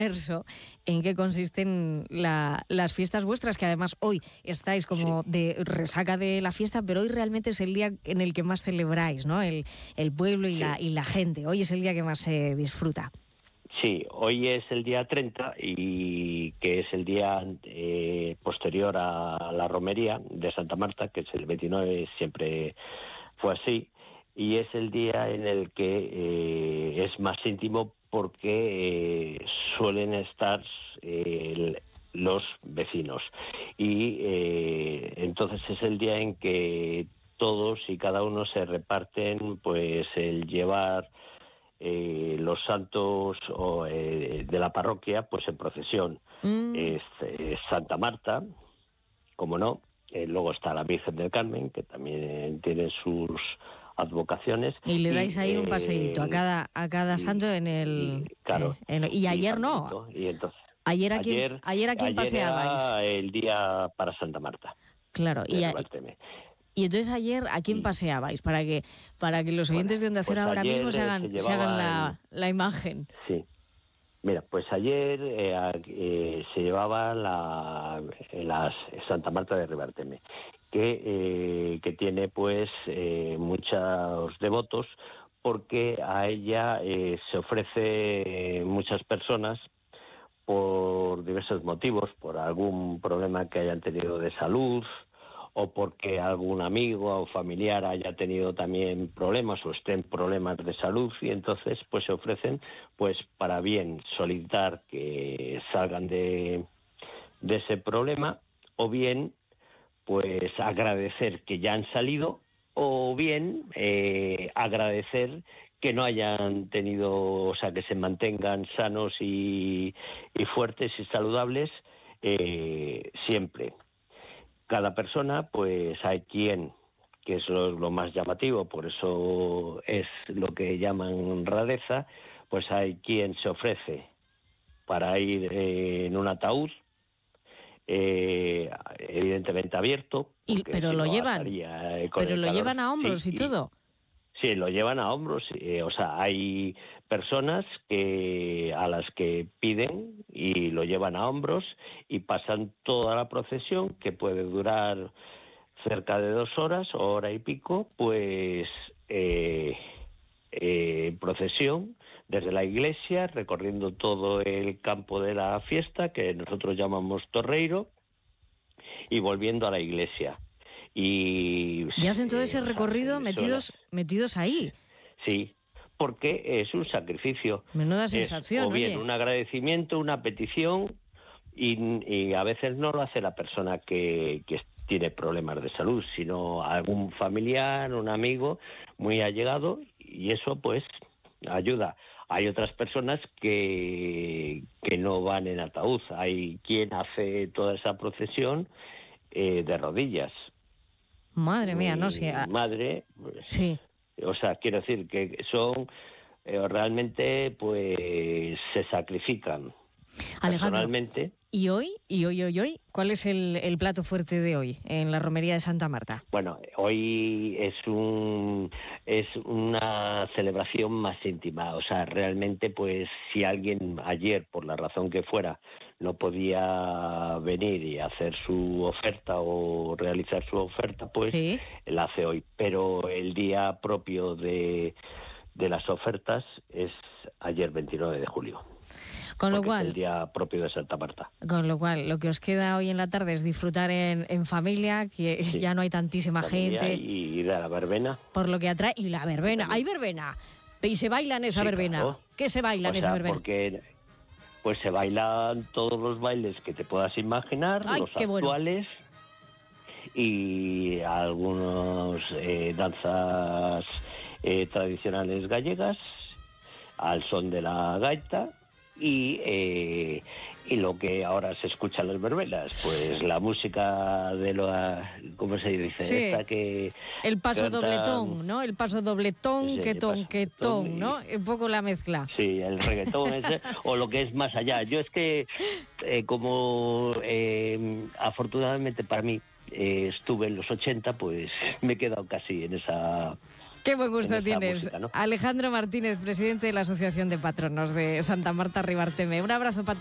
inmerso en qué consisten las fiestas vuestras, que además hoy estáis como de resaca de la fiesta, pero hoy realmente es el día en el que más celebráis, ¿no? El pueblo y la gente. Hoy es el día que más se disfruta. Sí, hoy es el día 30 y que es el día posterior a la romería de Santa Marta, que es el 29, siempre fue así, y es el día en el que es más íntimo porque suelen estar los vecinos y entonces es el día en que todos y cada uno se reparten pues el llevar los santos de la parroquia pues en procesión. Es Santa Marta, como no, luego está la Virgen del Carmen, que también tiene sus advocaciones. Y le dais ahí un paseíto a cada santo en el... claro. Y ayer no. Y entonces, ayer a quién paseabais. Era el día para Santa Marta. Claro, y entonces ayer ¿a quién paseabais? Para que los oyentes de Onda Cero ahora mismo se hagan la imagen. Sí. Mira, pues ayer se llevaba la Santa Marta de Ribarteme, que tiene pues muchos devotos, porque a ella se ofrece muchas personas por diversos motivos, por algún problema que hayan tenido de salud, o porque algún amigo o familiar haya tenido también problemas o estén problemas de salud, y entonces pues se ofrecen pues para bien solicitar que salgan de ese problema, o bien pues agradecer que ya han salido, o bien agradecer que no hayan tenido, o sea, que se mantengan sanos y fuertes y saludables siempre. Cada persona, pues hay quien, que es lo más llamativo, por eso es lo que llaman rareza, pues hay quien se ofrece para ir en un ataúd, evidentemente abierto. Pero lo llevan a hombros y todo. Sí, lo llevan a hombros, o sea, hay personas a las que piden y lo llevan a hombros y pasan toda la procesión, que puede durar cerca de 2 horas o hora y pico, pues procesión desde la iglesia, recorriendo todo el campo de la fiesta, que nosotros llamamos Torreiro, y volviendo a la iglesia. Y hacen todo ese recorrido metidos ahí. Sí, porque es un sacrificio. Menuda sensación, o bien un agradecimiento, una petición, y a veces no lo hace la persona que tiene problemas de salud, sino algún familiar, un amigo muy allegado, y eso pues ayuda. Hay otras personas que no van en ataúd. Hay quien hace toda esa procesión de rodillas. Madre mía, no sé. Madre, pues, sí. O sea, quiero decir que son realmente, pues, se sacrifican. Alejandro, personalmente. ¿Y hoy? ¿Cuál es el plato fuerte de hoy en la romería de Santa Marta? Bueno, hoy es una celebración más íntima. O sea, realmente, pues, si alguien ayer, por la razón que fuera, no podía venir y hacer su oferta o realizar su oferta, pues la hace hoy. Pero el día propio de las ofertas es ayer, 29 de julio. Con lo cual, es el día propio de Santa Marta. Con lo cual, lo que os queda hoy en la tarde es disfrutar en familia, que ya no hay tantísima gente. Y ir a la verbena. Por lo que atrae. Y la verbena. ¡Hay verbena! Y se baila en esa verbena. Claro. ¿Qué se baila en esa verbena? Porque pues se bailan todos los bailes que te puedas imaginar, los actuales, y algunos danzas tradicionales gallegas, al son de la gaita, y lo que ahora se escucha en las verbenas, pues la música de ¿cómo se dice? Sí. Esta que el paso dobletón, ¿no? El paso dobletón, sí, quetón, ¿no? Un poco la mezcla. Sí, el reggaetón ese, o lo que es más allá. Yo es que, como afortunadamente para mí estuve en los 80, pues me he quedado casi en esa Qué buen gusto esa tienes. música, ¿no? Alejandro Martínez, presidente de la Asociación de Patronos de Santa Marta Ribarteme. Un abrazo para